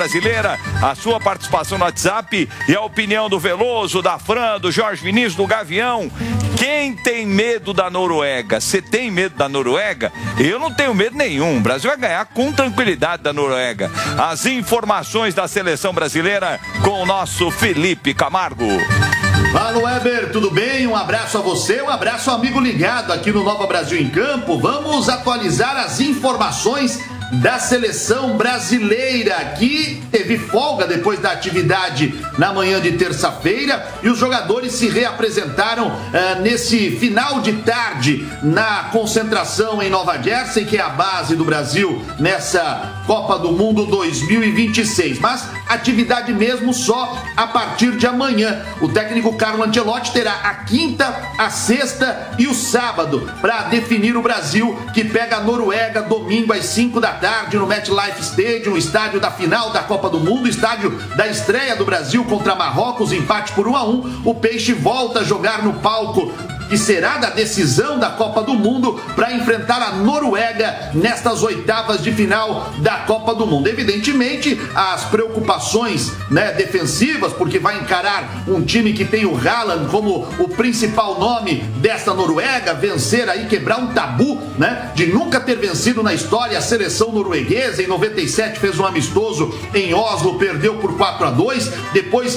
brasileira, a sua participação no WhatsApp e a opinião do Veloso, da Fran, do Jorge Vinícius, do Gavião. Quem tem medo da Noruega? Você tem medo da Noruega? Eu não tenho medo nenhum. O Brasil vai ganhar com tranquilidade da Noruega. As informações da seleção brasileira com o nosso Felipe Camargo. Fala, Weber, tudo bem? Um abraço a você, um abraço ao amigo ligado aqui no Nova Brasil em Campo. Vamos atualizar as informações da seleção brasileira, que teve folga depois da atividade na manhã de terça-feira, e os jogadores se reapresentaram nesse final de tarde na concentração em Nova Jersey, que é a base do Brasil nessa Copa do Mundo 2026. Mas atividade mesmo só a partir de amanhã. O técnico Carlo Ancelotti terá a quinta, a sexta e o sábado para definir o Brasil, que pega a Noruega domingo às 5 da tarde no MetLife Stadium, estádio da final da Copa do Mundo, estádio da estreia do Brasil contra Marrocos, empate por 1-1. O Peixe volta a jogar no palco que será da decisão da Copa do Mundo para enfrentar a Noruega nestas oitavas de final da Copa do Mundo. Evidentemente, as preocupações, defensivas, porque vai encarar um time que tem o Haaland como o principal nome desta Noruega, vencer aí, quebrar um tabu, de nunca ter vencido na história a seleção norueguesa. Em 97 fez um amistoso em Oslo, perdeu por 4-2, depois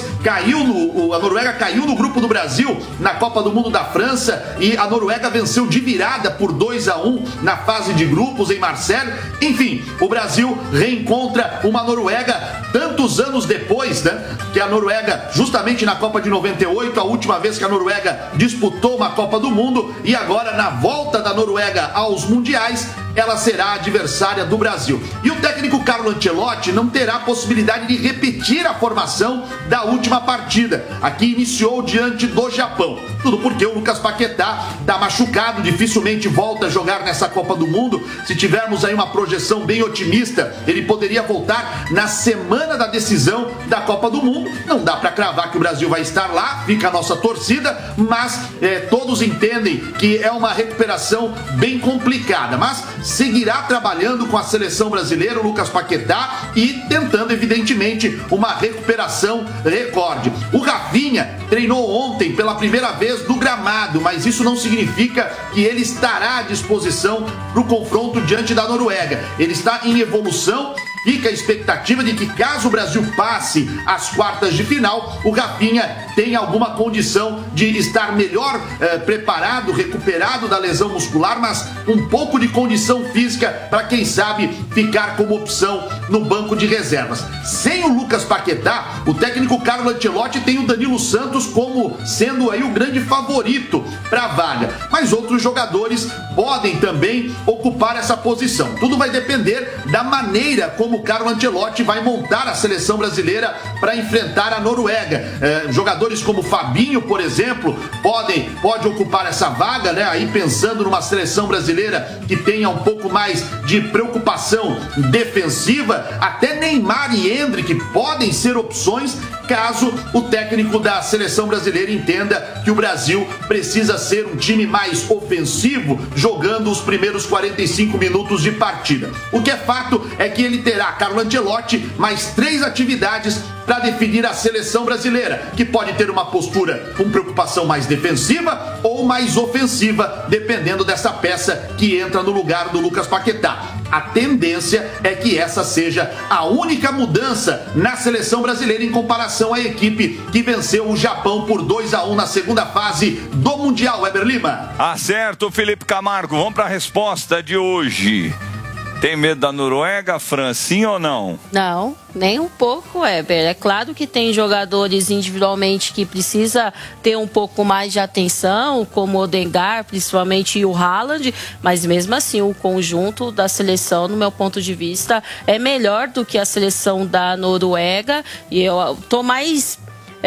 a Noruega caiu no grupo do Brasil na Copa do Mundo da França, e a Noruega venceu de virada por 2-1 na fase de grupos em Marseille. Enfim, o Brasil reencontra uma Noruega tantos anos depois, que a Noruega, justamente na Copa de 98, a última vez que a Noruega disputou uma Copa do Mundo, e agora na volta da Noruega aos mundiais, ela será adversária do Brasil. E o técnico Carlo Ancelotti não terá a possibilidade de repetir a formação da última partida, a que iniciou diante do Japão. Tudo porque o Lucas Paquetá está machucado, dificilmente volta a jogar nessa Copa do Mundo. Se tivermos aí uma projeção bem otimista, ele poderia voltar na semana da decisão da Copa do Mundo. Não dá para cravar que o Brasil vai estar lá, fica a nossa torcida, mas todos entendem que é uma recuperação bem complicada. Mas seguirá trabalhando com a seleção brasileira, o Lucas Paquetá, e tentando, evidentemente, uma recuperação recorde. O Rafinha treinou ontem pela primeira vez no gramado, mas isso não significa que ele estará à disposição para o confronto diante da Noruega. Ele está em evolução. Fica a expectativa de que, caso o Brasil passe às quartas de final, o Rafinha tenha alguma condição de estar melhor preparado, recuperado da lesão muscular, mas um pouco de condição física para, quem sabe, ficar como opção no banco de reservas. Sem o Lucas Paquetá, o técnico Carlo Ancelotti tem o Danilo Santos como sendo aí o grande favorito para a vaga, mas outros jogadores podem também ocupar essa posição. Tudo vai depender da maneira como o Carlo Ancelotti vai montar a seleção brasileira para enfrentar a Noruega. Jogadores como Fabinho, por exemplo, pode ocupar essa vaga, aí pensando numa seleção brasileira que tenha um pouco mais de preocupação defensiva. Até Neymar e Endrick podem ser opções caso o técnico da seleção brasileira entenda que o Brasil precisa ser um time mais ofensivo, jogando os primeiros 45 minutos de partida. O que é fato é que ele terá, Carlo Ancelotti, mais 3 atividades para definir a seleção brasileira, que pode ter uma postura com preocupação mais defensiva ou mais ofensiva, dependendo dessa peça que entra no lugar do Lucas Paquetá. A tendência é que essa seja a única mudança na seleção brasileira em comparação à equipe que venceu o Japão por 2-1 na segunda fase do Mundial. Weber Lima. Acerto, Felipe Camargo. Vamos para a resposta de hoje. Tem medo da Noruega, Fran, sim ou não? Não, nem um pouco, Weber. É claro que tem jogadores individualmente que precisa ter um pouco mais de atenção, como o Odegaard, principalmente, e o Haaland, mas mesmo assim o conjunto da seleção, no meu ponto de vista, é melhor do que a seleção da Noruega, e eu tô mais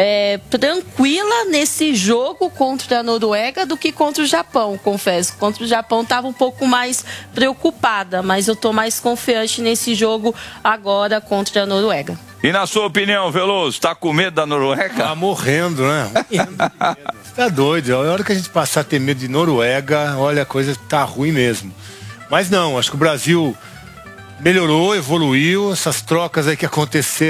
tranquila nesse jogo contra a Noruega do que contra o Japão, confesso. Contra o Japão estava um pouco mais preocupada, mas eu estou mais confiante nesse jogo agora contra a Noruega. E na sua opinião, Veloso, tá com medo da Noruega? Tá morrendo, né? Morrendo de medo. Tá doido. A hora que a gente passar a ter medo de Noruega, olha, a coisa tá ruim mesmo. Mas não, acho que o Brasil melhorou, evoluiu, essas trocas aí que aconteceram